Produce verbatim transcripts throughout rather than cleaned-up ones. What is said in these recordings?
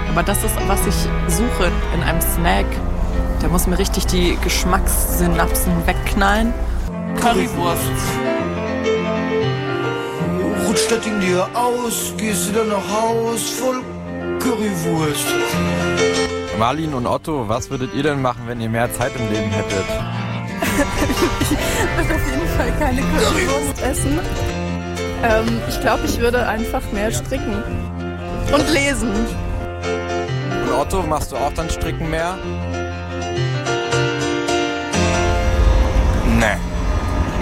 Aber das ist, was ich suche in einem Snack. Der muss mir richtig die Geschmackssynapsen wegknallen. Currywurst. Rutscht das Ding dir aus, gehst du dann nach Haus voll Currywurst. Marlin und Otto, was würdet ihr denn machen, wenn ihr mehr Zeit im Leben hättet? Ich würde auf jeden Fall keine Currywurst essen. Ähm, ich glaube, ich würde einfach mehr stricken und lesen. Und Otto, machst du auch dann Stricken mehr? Nee.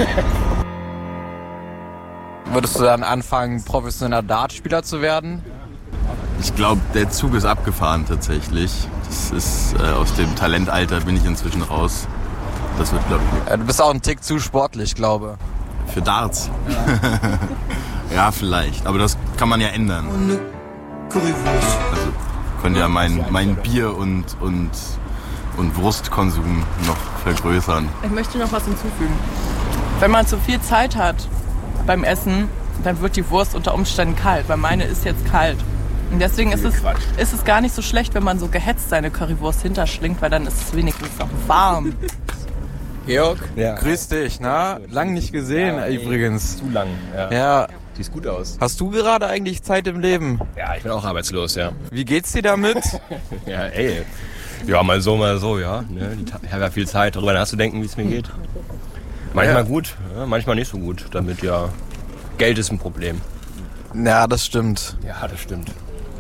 Würdest du dann anfangen, professioneller Dartspieler zu werden? Ich glaube, der Zug ist abgefahren tatsächlich. Das ist, äh, aus dem Talentalter bin ich inzwischen raus. Das wird, glaube ich, Ja, du bist auch ein Tick zu sportlich, glaube ich. Für Darts? Ja. Ja, vielleicht. Aber das kann man ja ändern. Und eine Currywurst. Also könnte ja mein, mein Bier und, und, und Wurstkonsum noch vergrößern. Ich möchte noch was hinzufügen. Wenn man zu viel Zeit hat beim Essen, dann wird die Wurst unter Umständen kalt, weil meine ist jetzt kalt. Und deswegen ist es, ist es gar nicht so schlecht, wenn man so gehetzt seine Currywurst hinterschlingt, weil dann ist es wenigstens auch warm. Georg, Ja. grüß dich, na? Lang nicht gesehen Ja, ey, übrigens. Zu lang, ja. Ja, Sieht gut aus. hast du gerade eigentlich Zeit im Leben? Ja, ich bin auch arbeitslos, ja. Wie geht's dir damit? Ja, ey. Ja, mal so, mal so, ja. Ne? Ich habe ja viel Zeit, darüber nachzudenken, wie es mir geht. Manchmal Ja. gut, ja, manchmal nicht so gut. Damit ja, Geld ist ein Problem. Ja, das stimmt. Ja, das stimmt.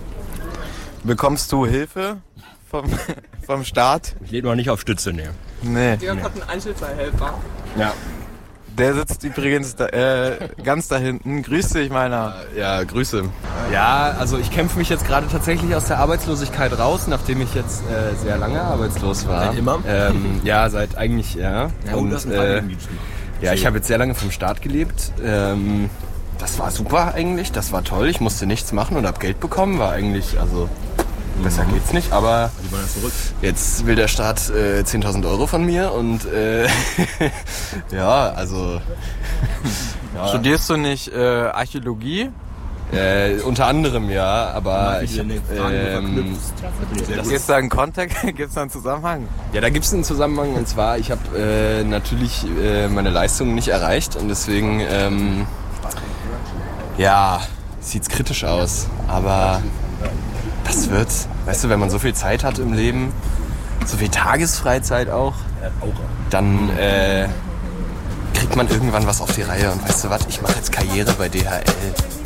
Bekommst du Hilfe vom, vom Staat? Ich lebe noch nicht auf Stütze, ne. Nee. Jörg hat einen Einzelfallhelfer. Ja. Der sitzt übrigens da, äh, ganz da hinten. Grüß dich, meiner. Ja, Grüße. Ja, also ich kämpfe mich jetzt gerade tatsächlich aus der Arbeitslosigkeit raus, nachdem ich jetzt äh, sehr lange arbeitslos war. Seit immer? Ähm, ja, seit eigentlich, ja. Ja, und, das ist ein äh, am liebsten. ja, ich habe jetzt sehr lange vom Staat gelebt. Ähm, das war super eigentlich, das war toll. Ich musste nichts machen und habe Geld bekommen, war eigentlich, also besser geht's nicht, aber Die wollen ja zurück. jetzt will der Staat äh, zehntausend Euro von mir und äh, ja, also ja, Studierst du nicht äh, Archäologie? äh, unter anderem ja, aber Wie ich du hab, den Fragen ähm, verknüpfst. Da bin ich sehr gut. Gibt's da einen Kontext? Gibt's da einen Zusammenhang? ja, da gibt's einen Zusammenhang und zwar, ich habe äh, natürlich äh, meine Leistungen nicht erreicht und deswegen ähm, ja, sieht's kritisch aus, aber das wird, weißt du, wenn man so viel Zeit hat im Leben, so viel Tagesfreizeit auch, dann äh, kriegt man irgendwann was auf die Reihe und weißt du was, ich mache jetzt Karriere bei D H L.